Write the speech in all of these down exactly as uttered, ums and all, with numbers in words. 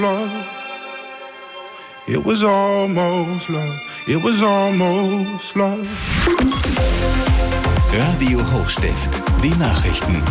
love. It was almost love. It was almost love. Radio Hochstift, die Nachrichten.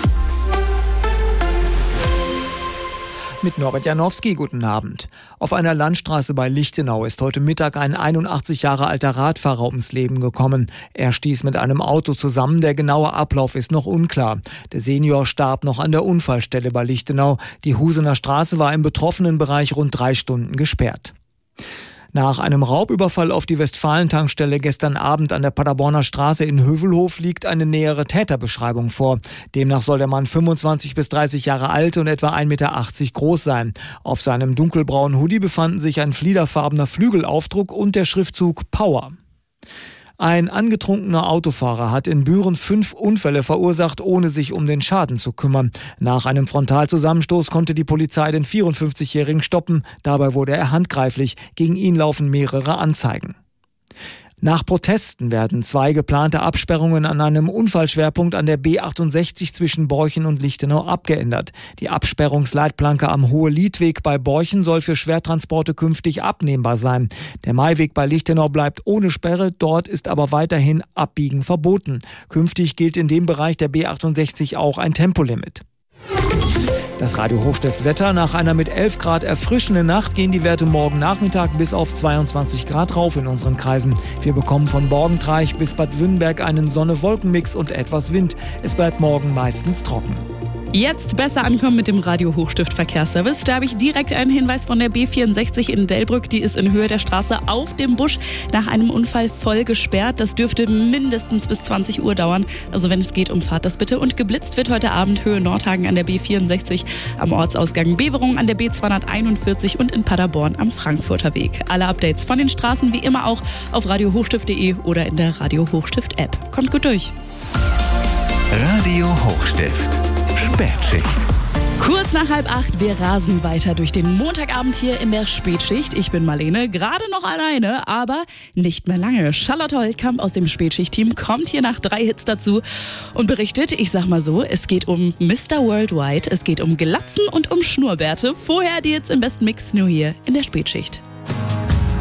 Mit Norbert Janowski, guten Abend. Auf einer Landstraße bei Lichtenau ist heute Mittag ein einundachtzig Jahre alter Radfahrer ums Leben gekommen. Er stieß mit einem Auto zusammen, der genaue Ablauf ist noch unklar. Der Senior starb noch an der Unfallstelle bei Lichtenau. Die Husener Straße war im betroffenen Bereich rund drei Stunden gesperrt. Nach einem Raubüberfall auf die Westfalen-Tankstelle gestern Abend an der Paderborner Straße in Hövelhof liegt eine nähere Täterbeschreibung vor. Demnach soll der Mann fünfundzwanzig bis dreißig Jahre alt und etwa ein Meter achtzig groß sein. Auf seinem dunkelbraunen Hoodie befanden sich ein fliederfarbener Flügelaufdruck und der Schriftzug Power. Ein angetrunkener Autofahrer hat in Büren fünf Unfälle verursacht, ohne sich um den Schaden zu kümmern. Nach einem Frontalzusammenstoß konnte die Polizei den vierundfünfzigjährigen stoppen. Dabei wurde er handgreiflich. Gegen ihn laufen mehrere Anzeigen. Nach Protesten werden zwei geplante Absperrungen an einem Unfallschwerpunkt an der B achtundsechzig zwischen Borchen und Lichtenau abgeändert. Die Absperrungsleitplanke am Hohe-Liedweg bei Borchen soll für Schwertransporte künftig abnehmbar sein. Der Mayweg bei Lichtenau bleibt ohne Sperre, dort ist aber weiterhin Abbiegen verboten. Künftig gilt in dem Bereich der B achtundsechzig auch ein Tempolimit. Das Radio Hochstift Wetter: Nach einer mit elf Grad erfrischenden Nacht gehen die Werte morgen Nachmittag bis auf zweiundzwanzig Grad rauf in unseren Kreisen. Wir bekommen von Borgentreich bis Bad Wünnberg einen Sonne-Wolken-Mix und etwas Wind. Es bleibt morgen meistens trocken. Jetzt besser ankommen mit dem Radio Hochstift Verkehrsservice. Da habe ich direkt einen Hinweis von der B vierundsechzig in Delbrück. Die ist in Höhe der Straße auf dem Busch nach einem Unfall voll gesperrt. Das dürfte mindestens bis zwanzig Uhr dauern. Also wenn es geht, umfahrt das bitte. Und geblitzt wird heute Abend Höhe Nordhagen an der B vierundsechzig, am Ortsausgang Beverung an der B zweihunderteinundvierzig und in Paderborn am Frankfurter Weg. Alle Updates von den Straßen wie immer auch auf radio hochstift punkt de oder in der Radio Hochstift App. Kommt gut durch. Radio Hochstift. Spätschicht. Kurz nach halb acht, wir rasen weiter durch den Montagabend hier in der Spätschicht. Ich bin Marlene, gerade noch alleine, aber nicht mehr lange. Charlotte Holtkamp aus dem Spätschicht-Team kommt hier nach drei Hits dazu und berichtet, ich sag mal so, es geht um Mister Worldwide, es geht um Glatzen und um Schnurrbärte. Vorher die Hits im besten Mix, nur hier in der Spätschicht.